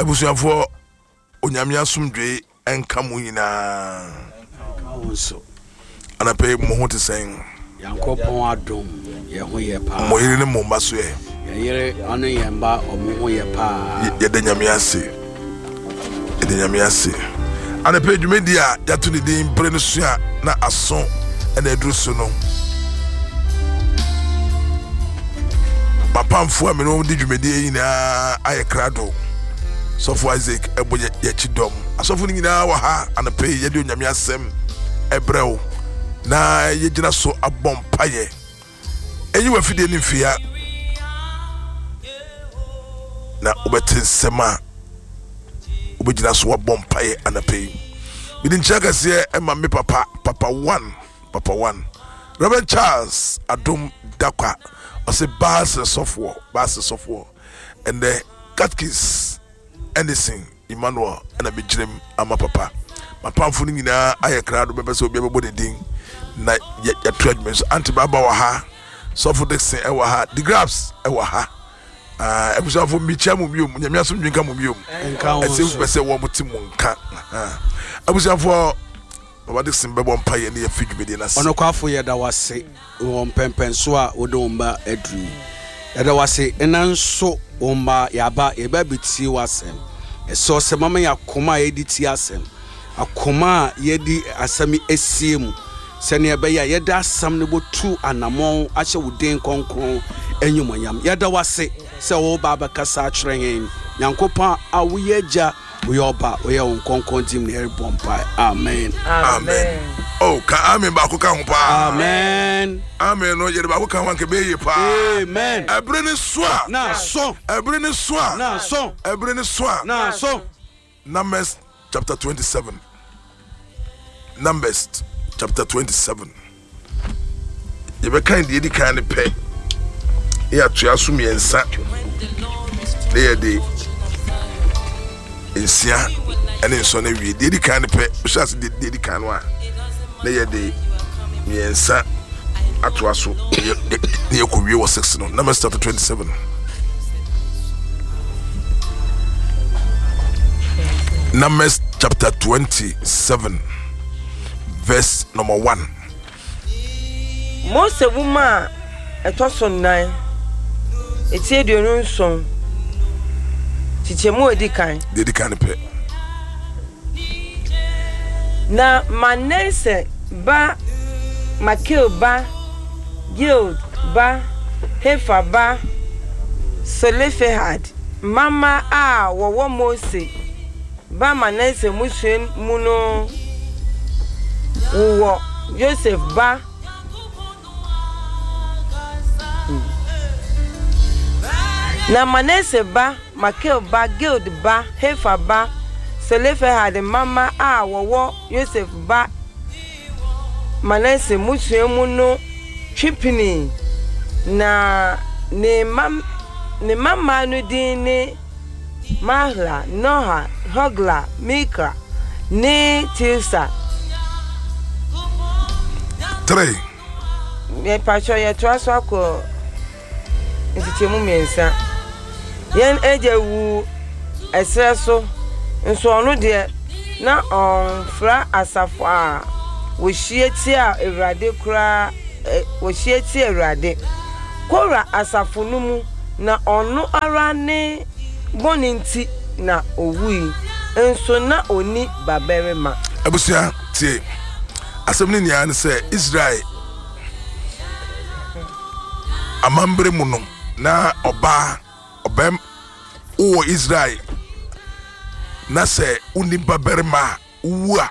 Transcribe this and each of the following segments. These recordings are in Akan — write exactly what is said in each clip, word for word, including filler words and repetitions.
Abusuafo onyame asomdwe enka mo nyina awonso anape mo ho te sen yankopon adom ye ho ye pa mo yire ne mo maso ye yire anu ye mba omo ho ye pa ye de nyame ase ye de nyame ase anape dwumedi a yato ne din bre ne so a na aso na eduru so no papamfo a me no di dwumedi nyina aye krado Sofo Isaac ebo ye chidom asofo ni nyina wa ha anape ye de onyame asem ebrew na ye gina so abom paye enyi wa fide ni fia na obetin sema obegina so abom paye anape bidin chaka se e ma me papa papa one papa one Reverend Charles Adom Dakwa ose bas sofo bas sofo and the catkis Anderson Emmanuel and a bigrim ama papa my pamphlet nyina aye krado bebe so bebe de din na ya treatments anti baba wa ha so for Dixon e wa ha the grabs e wa ha ah e buso for micha mu biom nyame aso dwinka mu biom e se pese wo muti mu nka ah abuso for baba Dixon bebe on paye na ya fidwube de na se ono kwafo ye da wase wo pempen so a wo do mba adru ya da wase enanso omba yaba eba biti wasem eso se mama ya koma yedi ti asem akoma yedi asami esiemu sene ebe ya yeda asam ne botu anamon ache wuden konkon enyumonyam yeda wase se wo baba kasa atren nyankopa awoyeja uyoba oye onkonkon tim ne bompa amen amen oh ka amen ba ko ka ho pa amen amen no yede ba ko ka ho anke be ye pa amen ebre ne soa na so ebre ne soa na so ebre ne soa na so Numbers chapter twenty-seven Numbers chapter twenty-seven ye be kind ye di kind pe ya tua so miensa le ye de ensia ene so na wie de di kind pe chance de di kind wa le ye de miensa atoa so ye ko wie wo six no Numbers chapter twenty-seven Numbers chapter twenty-seven verse number one. Mose wuma etoso nine etie duonu nson tichemu edikan dedikan pe na Manasseh ba Makir ba Gilead ba Hefa ba Selofehad mama a wowo Mose ba Manasseh musuen muno wo Joseph ba na Manasseh ba Makir ba Gilead ba Hefa ba Selofehad mama a wowo Joseph ba Manasseh musuen muno twipini na ne mam ne mama no din ne Mahla Noha Hogla Mika ne Tilsa three me pacho ye traso akọ ntitemu mensa yen eje wu esreso nso onu de na on fra asafo a wo hieti a Ewrade kura wo hieti Ewrade kora asafo no mu na onu ara ne boninti na owui enso na oni baberema abusia tie asem ni nia ne se Israel amambre mu no na oba obem o Israel na se uni baberema uwa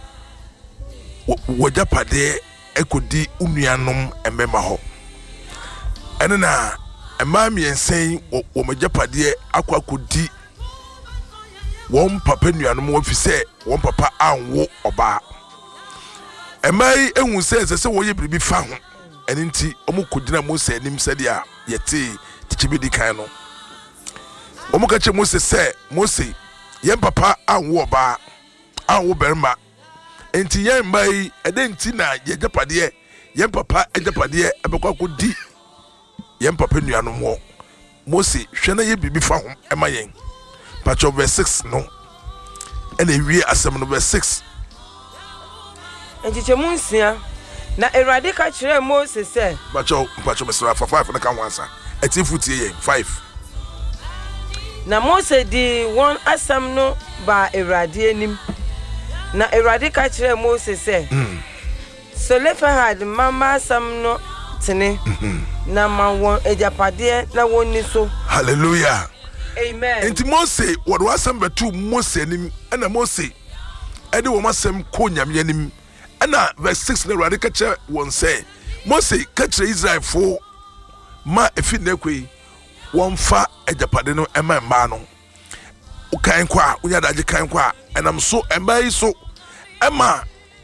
wajapade ekodi unuanom emema ho ene na ema miensen wo majapade akwakodi won papa nuanom wo fise won papa anwo oba emai ehun se se wo ye biribi fa ho ene nti omo kodina Mose anim sede a yete tichibidi kan no omo ka che Mose se Mose yen papa anwo oba anwo berma enti yen mai ede nti na ye japade yen papa ejapade ebekwakodi yen papa nuanom wo Mose hwe na ye biribi fa ho ema yen Pacho verse six no. And a real assembly verse six. And Chichemunsia. Na Erade ka kire Moses say. Pacho Pacho Mister for five na kan wansa. Eti futie five. Na Moses di one asam no ba Erade anim. Na Erade ka kire Moses say. Mm. So Lefahad mama asam no tene. Mm-hmm. Na ma won ejapade na woni so. Hallelujah. Amen. Enti Moses what was asem betu Moses nim na Moses ede wo masem ko nyame anim. Ana verse six na Erade ka kire won say Moses ka kire Israel fo ma efi na kwei won fa ejapade no ema mba no ukan kwa unya daje kan kwa enam so emba yi so ema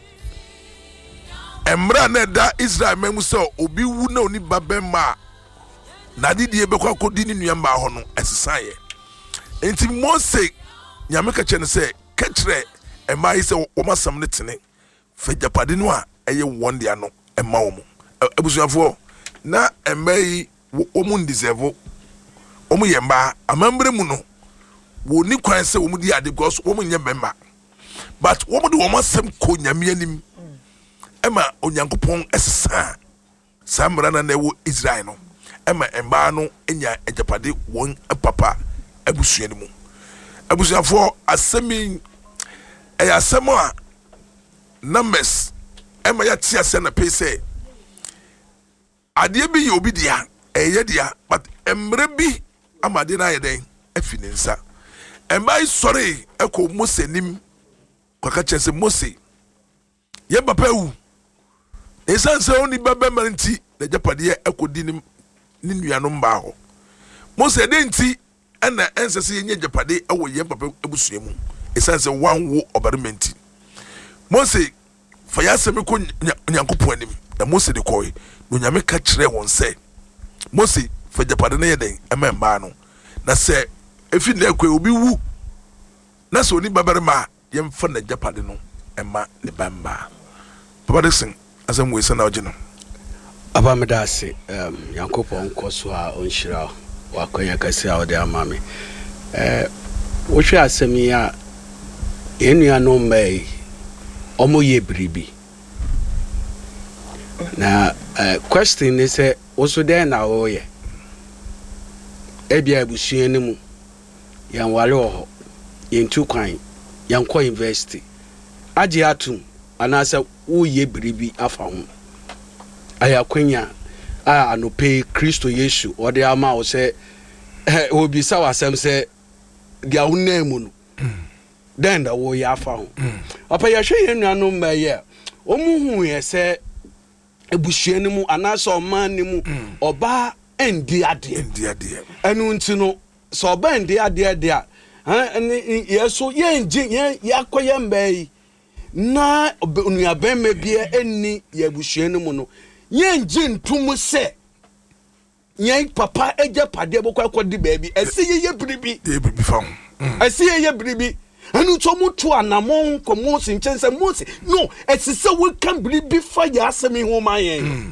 emra na da Israel memu so obi wu na oni babema na didie be kwa kodi ni nuamba ho no esisan ye enti Mose nyame ka kye ne se ka kire emba yi se wo masam ne tene fa ejapade no a eye won dia no ema wo mu abusuafo na emba yi wo mu deserve omu yemba amambre mu no wo ni kwan se wo mu di ade because wo mu nye bemba but wo mu de wo masem ko nyame anim ema onyankopon esesa samra na na wo Israel no ema emba no enya ejapade won papa abusua ni mu abusuafo asemi e asemo a numbers ema ya tia se na pe se ade bi ye obi dia eye dia but emre bi amade na yeden afini nsa embai sorry eko Mose nim kwaka chense Mose ye papa wu esanse oni baba manti na japade eko di nim ni nuanom ba ho Mose de nti na ensese ye japade ewo ye papa ebusua mu esanse wanwo obarmenti Mose fa ya seme ko nyankopon anim na Mose de koy no nyame ka kire won se Mose fa japade na yeden ememba no na se efi na ekwe obi wu na so ni babarima yemfa na japade no ema ne bamba papa de sin asem we sana ogino aba me da se um Yankopon koso a onhira wakonya kase a ode amame eh wo hwe asem ya enua no mai omo ye bribi na uh, question is say also there na wo ye ebia abusua ni mu yan wale ho yentu kwan yan ko university age atum anasa wo ye bribi afa ho aya kwanya a anope Kristo Yesu ode ama wo se obi sa wasem se dia wonam no den da wo ye afa ho apa ya hwe yenua no maye omuhu ye se abusua ni mu anasa oman ni mu oba endi ade endi ade enu nti no so oba endi ade de a yeso ye ngi ye yakoye mbai na onua ben mebie enni ye abusua ni mu no ye ngi ntum se ye papa eje pade bokwa akodi baabi ese ye ye biribi ye biribi fa ho ese ye ye biribi anu to mutu anamon komo sinchense Mose no esise we kan biribi fa ya asemi ho mayen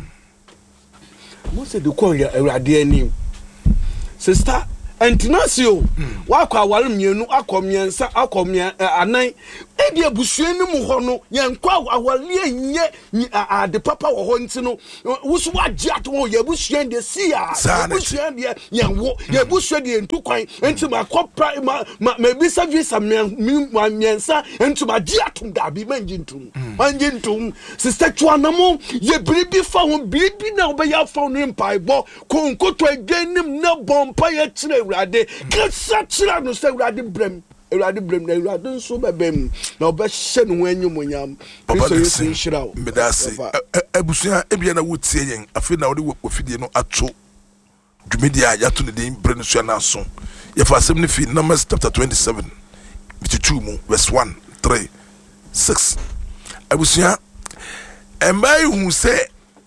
Mose de ko Awurade anim sister Antinasio wa kwa awale mienu akomiensa akomia anan e de abusua ni mu ho no yen kwa awale nye ade papa wo ho nti no wusu wagye ato ye abusua de sia abusua de yen wo ye abusua de ntu kwan nti ma kopra ma ma bisa visa miensa nti ma gye ato da bi manji ntum manji ntum sister twanamo ye biribi fa ho biribi na obeya fa no mpaibo konkoto agenim na bompa ye kire Awurade kasa kira no se Awurade brem Awurade brem na Awurade nso bebem na obehye no anyumonyam Kristo Yesu nshirawo medase abusua ebia na wotie yen afi na wode wofidie no ato dwumedia ya to ne din bre no sua na so ye fa asem ne fi Numbers chapter twenty-seven fifty-two mu verse one three six abusua embai hu se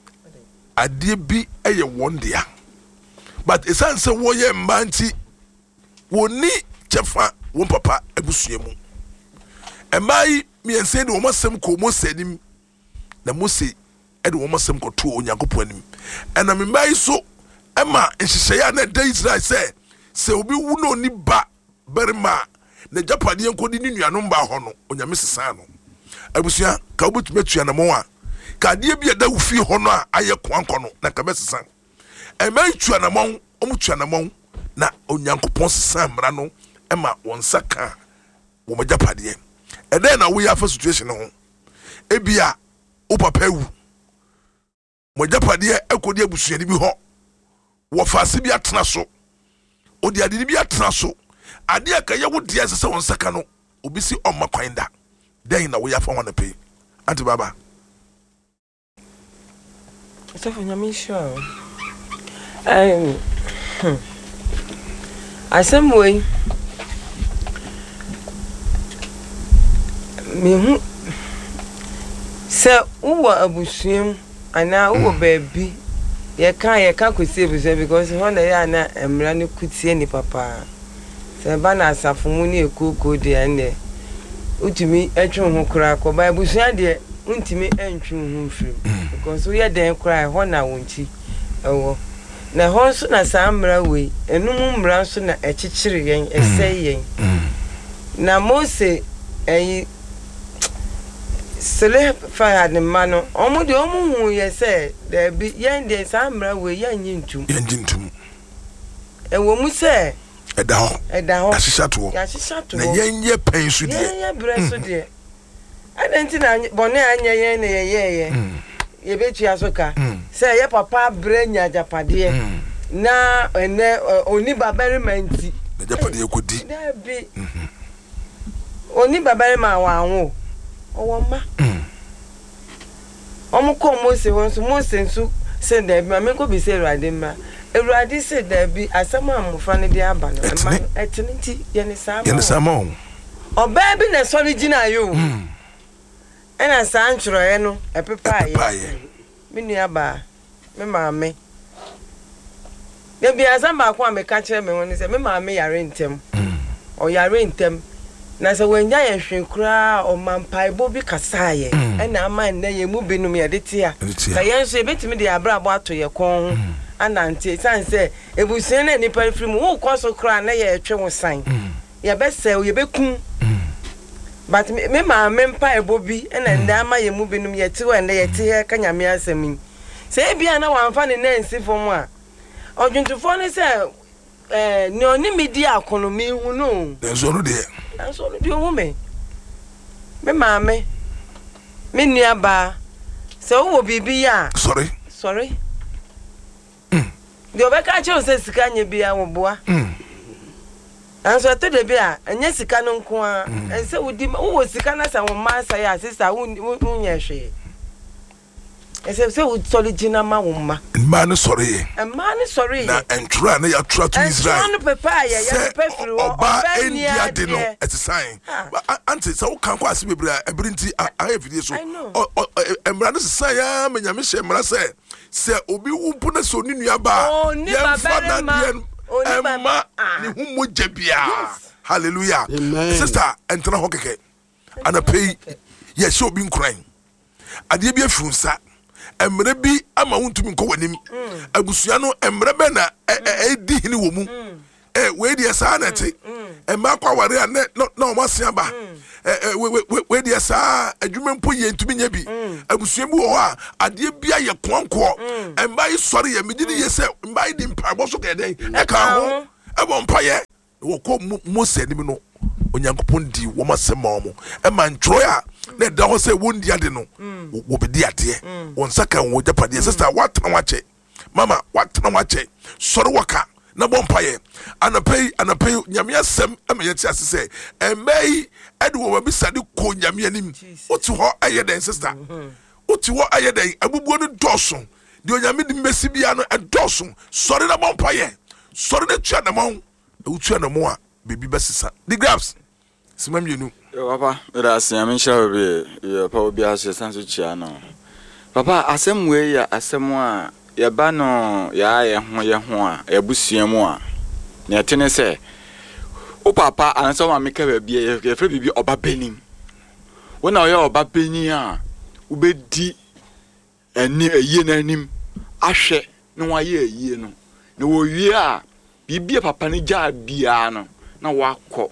ade bi eye wondia but esanse wo ye mbanti woni chefa won papa abusua mu embai miense de wo masem ko Mose nim na Mose e de wo masem ko to Onyankopon anim ena membai so ema nhihye ya na da Israel se se obi wu no ni ba berima na japade enkodi ni nuanom ba ho no onyame sesa no abusua ka obutuma tuanamo a ka de bia da wo fi ho no a aye kwanko no na ka besesa e ma tuanamo omu tuanamo na onyankopon sesa mra no e ma won saka wo majapade e den na wo ya fa situation ho e bia o papa wu majapade ekodi abusua ni bi ho wo fa se bi atena so odi ade bi atena so ade aka ye wo de asese won saka no obi si omma kwan da den na wo ya fa wana pe anti baba so for nyame sure um asem way me hu se wo abusuam ana wo baabi ye kan ye kan kwesi ebuse because ho na ya na emra ne kutie ni papa se ba na asafo mu ne ekoko de ane utimi etwe ho kura ko ba ebusua de untimi entwe ho mfiri because we den kura ho na wonchi ewo na ho so na samra we enum mra so na echichire yen esey yen na Mose eyi sele fa de mano omo de omo hu ye se de bi yen de samra we yen nyintum yen nyintum ewo mu se eda ho eda ho ashisato ya ashisato na yen ye pen su de yen ye bre su de adenti na bone anya yen na ye ye ye ye betu asoka se ye papa bre nya japade na ene oni babere manti na japade ekodi na bi oni babere ma wa anwo owo ma omo ko Mose won so Mose nsu se da bi ma me ko bi se Erade ma Erade se da bi asama amfa ne de aba no ma etiniti ye ne sama ye ne sama oba bi na so original yo ena san chro ye no epepa ye me nua ba me ma me de bi asama ko ameka kire me won se me ma me yare ntem o yare ntem na se wanya ye hwenkura o mampai bo bi kasaye ena ama na ye mu binum ye de tia ka ye nso ebetimi de abrabo ato ye kon anante san se ebusun na ni parfum wo koso kura na ye twe wo san ye be se ye be kun but me ma me mpa ebo bi ena nda ama ye mu binum ye ti wa na ye ti he ka nyame asemi se bia na wanfa ne nansi fom a odwuntufo ne se eh ni oni media akono mi hu no enso no de enso no de hu me me ma me me nua ba se wo bibi ya sorry sorry mm de obeka che o se sika nye bia wo boa mm anso to de bia anya sika no nko a ense wo di wo sika na sa wo ma sa ya sister wo nya hwe ese se wo soligina ma wo ma man sorry e man sorry na entra na ya tra to Israel no papa ya ya pefri wo oba endia de no et sign anti so wo kan kwa ase bebra ebrinti aye fidie so emra no sign ya menyame hye emra se se obi wupu na so ni nua ba ya fa na de emma ni humo jabia hallelujah sister entra ho keke ana pay ya show bi nkran ade bi afunsa emre bi ama wuntumi nko wanim agusua no emre be na edi hini wo mu eh we di esa na ti e ma kwa ware na na o masia ba eh we di esa adwuma mpo ye ntumi nya bi agusua bi wo ho a ade bia ye konko e ma yi sori ye medi ye se mba di mpabo so keden e ka ho e bo mpa ye wo ko Mose ni no onyankopon di wo masema mo e ma ntro ya na da ho se wondi ade no wo be di ade won saka wo japade sister what na wache mama what na wache soro waka na bompaye anapei anapei nyame asem e me yeti asese e mai ede wo bi sade ko nyame anim oti ho aye den sister oti ho aye den abubuo no doso de onyame di mbesi bia no e doso soro na bompaye soro na tua na mo e tua na mo a bibi besisa the grabs simam yenu papa era asem nshira be ye pa obi ase sanso chia no papa asem we ya asem a ye ba no ya ye ho ye ho a e busua mu a na tene se o papa anso ma meka ba bia ye fre bibi oba benin wona o ye oba benin a u be di ani eyi na anim ahwe no wa ye eyi no na wo wie a bibia papa ne ja bia no na wakọ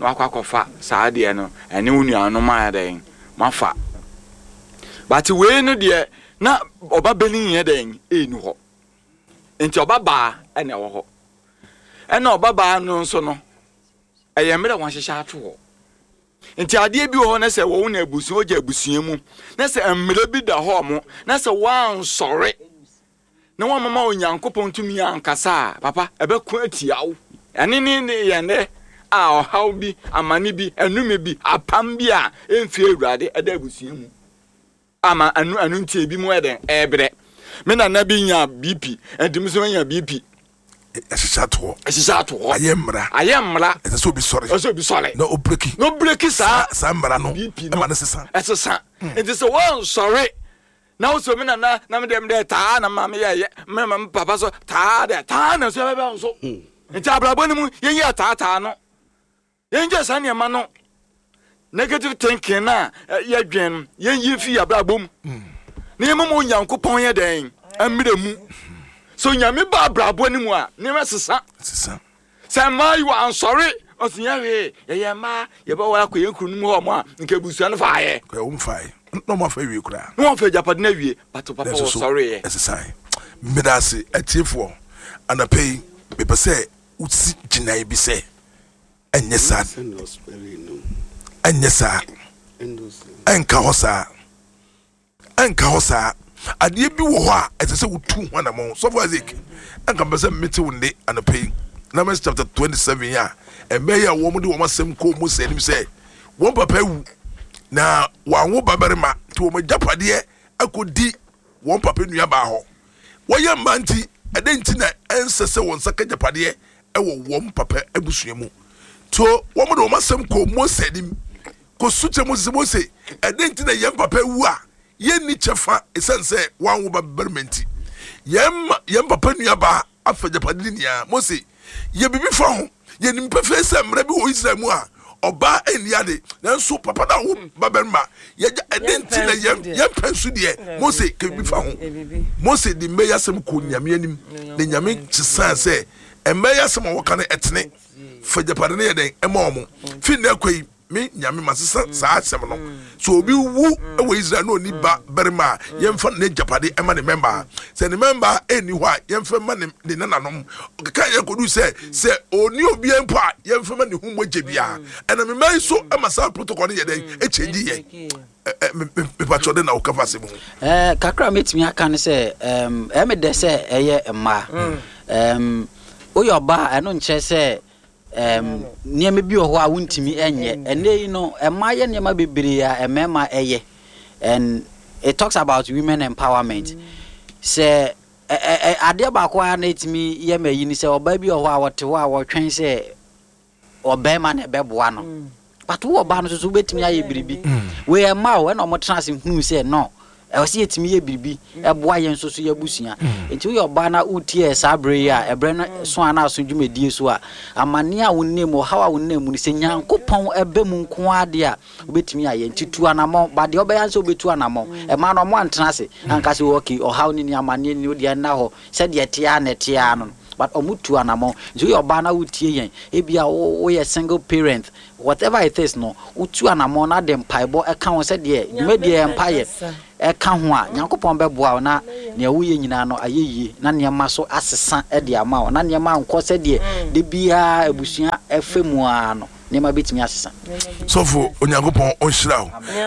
na wakwa kofa saa de no ene wonu anu ma den mafa but we no de na oba beni ye den enu ho enti oba ba ene wo ho ena oba ba no nso no eye mere wan hyehyɛ ato ho enti ade bi ho na se wo na abusu oja abusua mu na se mmere bi da ho mo na se wan sɔre na wa mama onyankopɔn tumi ankasa papa ebeku atiawo ene ni ne ye ne a ohaw bi amane bi anume bi apam bi a emfi awurade eda abusua mu ama anu anu ntie bi mu eden ebre me na na bi nya B P entim so nya B P eshato eshato ayemra ayemra eso obi sore eso obi sore no obreki no breki sa sa mra no e ma ne sesa esesa enti so won sore na so me na na na me dem de taa na ma me ye me ma papa so taa de taa na so be be so enti abrabo ni mu yen ye taa taa no yen je sa ne ma no negative thinking na ye dwen yen yi fi abrabo mu na ye mo Onyankopɔn ye den amire mu so nyame ba abrabo ni mu a ne me sesa sesa say ma you am sorry osunya we ye ye ma ye ba wala ko yen kunu mu ho mo a nke busua no fa ye ko um fa no mo fa wie kura no fa japade na wie but papa was sorry ye sesa medase atiefo anapei be pese uti jinai bi se enye sa enye sa enka hosa enka hosa ade bi wo ho a etese wutu ho na mo so for zik enka be se meti wonde anapei Numbers chapter twenty-seven ya ebe ya wo mu de wo masem ko mu se nim se wo papa wu na wa wo babarima to wo japade akodi wo papa nua ba ho wo ye manti ede nti na ensese wo nsaka japade e wo wo papa abusua mu to wo mu de wo masem ko mu se nim ko suche mu se mu se ede nti na ye papa wu a ye ni chefa esense wa wo babarima nti yem yem papa nua ba afa japade nia mo se ye bibi fa ho ye nimpa fe se mra bi wo Israel mu a oba eniade nanso papa da wo babarima ye identi na ye ye pensu de Mose ke bibi fa ho Mose di meya sem ko nyame anim de nyame chisan se emeya sem wo kan etene fa japade ne ye den ema omo fi na kwai me nyame masesa saa asem no so obi wu e wo Israel no ni ba barima ye mfa ne japade ema ne member se ne member eni ho a ye mfa ma ne nananom ka ye kodu se se oni obi empa ye mfa ma ne hu moje bia ena me mai so ema sa protocol ye den e change ye me pacho de na okafa se mu eh kakra metimi aka ne se em e me de se eye emma em oyoba eno nche se um niam bi ho a wontimi enye enei no emaye niam bebere a emema eye and it talks about women empowerment say ade ba kwa na etimi ye mayi ni say oba bi ho a wote ho a wotwen say obema na beboa no but wo oba no so betimi aye biribi we ema o na omotena se hunu say no e wose yetimi ye biribi eboa ye nso so ye busua enti wo oba na utie sabre ya ebre no so ana so dwumedie so a amane a wonne mu hawa wonne mu ni se nyankopon ebe mu nko ade a obetimi aye enti tu anamo ba de obeya nso obetu anamo e ma no mo antena se anka se okay o haw ni ni amane ni odi na ho se de tia na tia no but omutu anamo enti wo oba na utie yen ebia wo ye single parent whatever it is no utu anamo na de mpaibo e ka ho se de dwumedie empire e ka ho a nyankopon beboa na ne awuye nyina no ayeye na ne ma so asesa e de ama na ne ma nko se de de bia abusua efemu a no ne ma betimi asesa so for onyankopon onhyira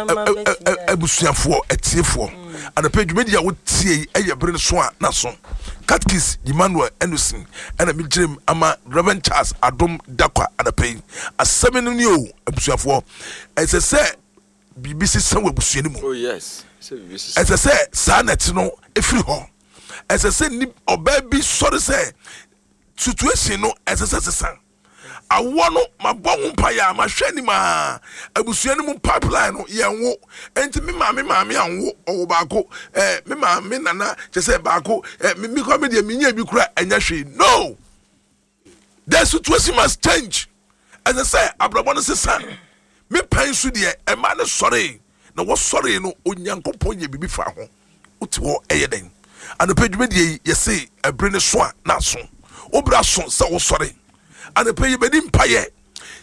abusuafo etiefo ana pedwumedi a wotie eye bere so a na so Catkis Emmanuel Anderson and a midrim ama Reverend Charles Adom Dakwa ana pay asem ni o abusuafo ese se bibisi sanwe busuani mu oh yes se bibisi ese se sa net no efiri ho ese se ni oba bi sori se situation no ese se sesan awo no mabɔ ho mpaya ma hwɛ ni ma abusuani mu pipeline no yenwo enti me ma me ma me anwo owo baako eh me ma me nana kyese baako eh me ko me de minya bi kura anya hwe no the situation must change as I say abrabɔ no sesa me pan su de e ma ne sɔre na wo sɔre no onyankopɔn ye bibi fa ho uti ho eye den anopedwuma de yese ebre ne so a na so obra so se wo sɔre and pay you bedi mpaye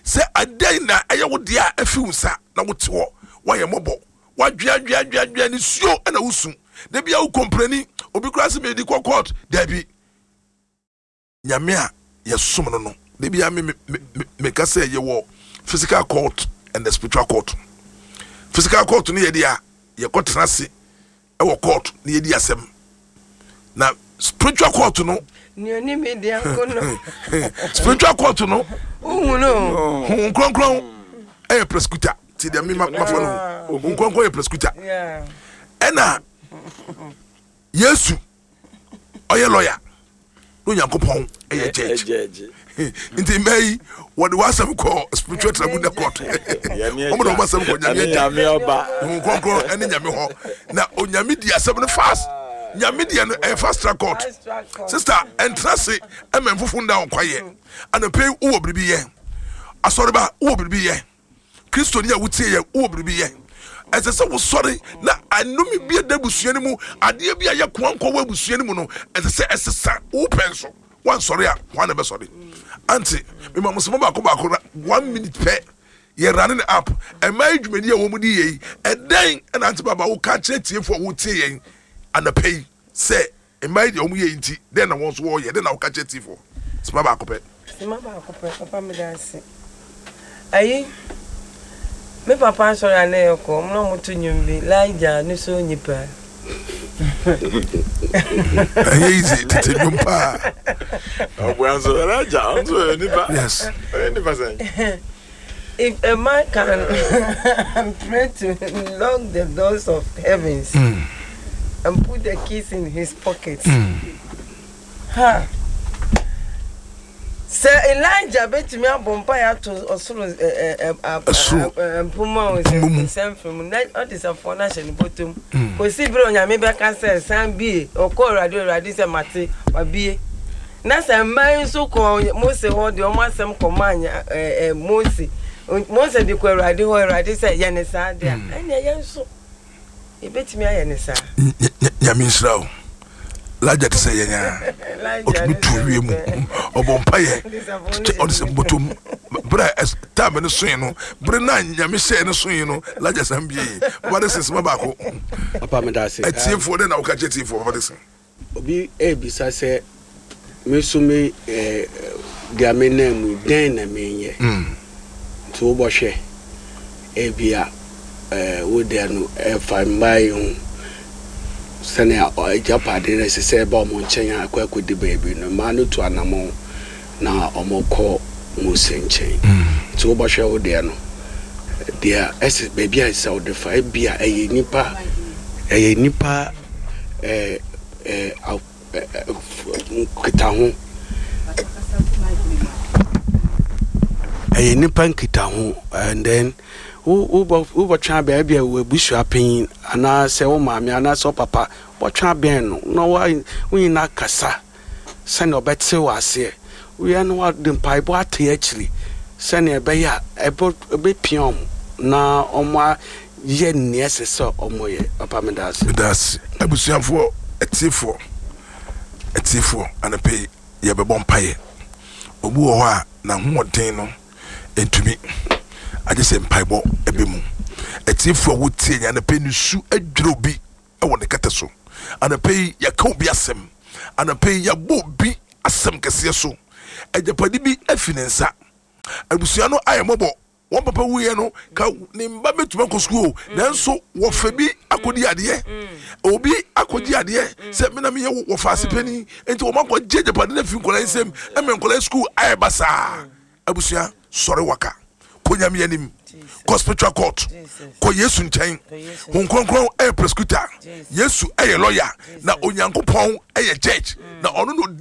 say adan na eye wo de a afi unsa na wo te ho wa ye mobo wa dua dua dua dua ni suo na wusu de bia wo komprani obi kura se me di court da bi nyame a ye som no no de bia me me ka say ye wo physical court and the spiritual court. Physical court ni ye dia ye kotra se e wo court ni ye di asem na spiritual court no ni oni media ko no spiritual court no uhu no nkronkron e prosecutor ti de me ma fo no nkronkron e prosecutor yeah ena Yesu oye lawyer no Yankopon e ye judge inti mai what was some call spiritual tribunal court omo no masam ko nyame oba nkronkron ene nyame ho na onyame di asem no fast nyame di no e fast track court sister entrance e menfufu nda nkwaye ana pay wo biribi ye asori ba wo biribi ye Kristo ni a wutie ye wo biribi ye ese se wo sori na anumi bi da busua ni mu ade bi aye kwankwa wa busua ni mu no ese se esesa wo penso wan sori a wan na be sori anti me ma musimo ba ko ba ko one minute pe ye running up e mai dwumani a wo mu di ye e den na anti baba wo ka kire tie fo wo tie ye ana pay say e mai de wo mu ye nti den na won so wo ye den na wo ka kire tie fo sima ba ko pe sima ba ko pe papa me danse ayi me papa so ya na ko mo no mutu nyumbi laija ni so nyipa easy to take them pa Obuanzo laija onzo nipa yes nipa say if a man can pray to lock the doors of heavens mm. and put the keys in his pocket mm. ha Sir Elijah bet me abompa ya to osoro eh eh mpuma o se sem from na all this for nation bottom ko si bro nyame be ka say san bi okọ radio radio se mate wa bie na se man so ko Mose ho de o masem ko manya eh Mose Mose di ko radio ho radio se ye ne sa de anya ye so e betimi aye ne sa nyame nsrawo laja te say nya otu tuwe mu obompa ye on se botom bra time no so no bre na nyame say no so no laja sambie what is ma ba ko papa me da say atiefo de na wo ka chetiefo papa de say obi e bisa say me so me eh dia me na mu den na me ye mm to bo hwe e bia eh wo de no e fa mai hu sene a japade na sese ba omo nchen akwa akodi baby no ma no to anamo na omoko Mose nchen ti wo ba hwe wo de no dia ese baby a sa wo de fa bia eye nipa eye nipa eh eh kita ho eye nipa kita ho and then who who who try baby we busu apin ana se wo maami ana so papa wo try ben no no we na kasa se no betse wase we an wa dem pai bo ate actually se ne be ya e be pion na omo ye niese so omo ye papa me das das abusuafo etifo etifo ana pay ye be bon paye obu wo ho a na hoden no entumi aje se mpaibo ebemu etifo wotie nya na penisu adwuro bi e won kataso ana pay ya ka obi asem ana pay ya bo bi asem kese so ejapadi bi afinensa abusua no ayemobo won papa wuye no ka ne mba betuma ko school nanso wo fa bi akodi ade obi akodi ade se me na me ye wo fa asepani enti wo makọ jejapadi na fi nkola nsem e me nkola school ayebasa abusua sori waka konyam yanim ko spiritual court ko Yesu nchen hon kronkron e prosecutor Yesu e lawyer na onyankopon e judge na ono no